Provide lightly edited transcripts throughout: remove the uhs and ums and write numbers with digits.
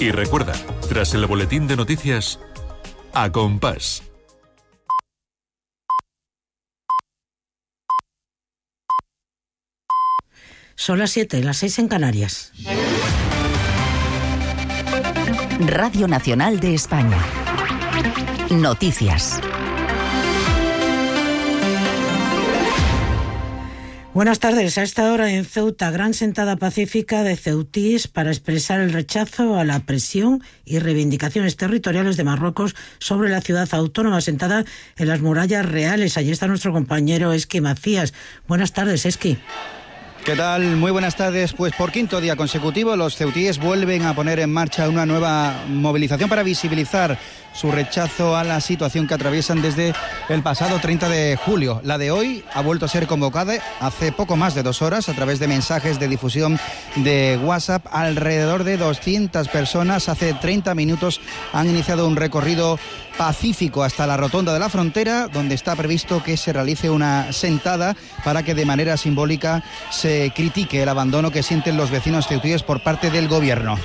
Y recuerda, tras el boletín de noticias, A Compás. Son las 7, las 6 en Canarias. Radio Nacional de España. Noticias. Buenas tardes. A esta hora en Ceuta, gran sentada pacífica de ceutíes para expresar el rechazo a la presión y reivindicaciones territoriales de Marruecos sobre la ciudad autónoma asentada en las murallas reales. Allí está nuestro compañero Esqui Macías. Buenas tardes, Esqui. ¿Qué tal? Muy buenas tardes. Pues por quinto día consecutivo los ceutíes vuelven a poner en marcha una nueva movilización para visibilizar su rechazo a la situación que atraviesan desde el pasado 30 de julio. La de hoy ha vuelto a ser convocada hace poco más de 2 horas a través de mensajes de difusión de WhatsApp. Alrededor de 200 personas hace 30 minutos han iniciado un recorrido pacífico hasta la rotonda de la frontera, donde está previsto que se realice una sentada para que de manera simbólica se critique el abandono que sienten los vecinos ceutíes por parte del gobierno.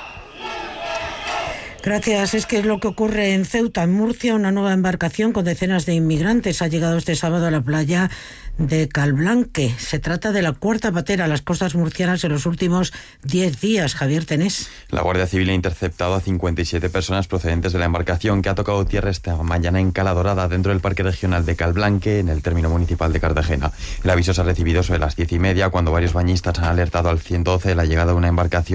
Gracias. Es que es lo que ocurre en Ceuta. En Murcia, una nueva embarcación con decenas de inmigrantes ha llegado este sábado a la playa de Calblanque. Se trata de la cuarta patera a las costas murcianas en los últimos 10 días. Javier Tenés. La Guardia Civil ha interceptado a 57 personas procedentes de la embarcación que ha tocado tierra esta mañana en Cala Dorada, dentro del Parque Regional de Calblanque, en el término municipal de Cartagena. El aviso se ha recibido sobre las 10:30, cuando varios bañistas han alertado al 112 de la llegada de una embarcación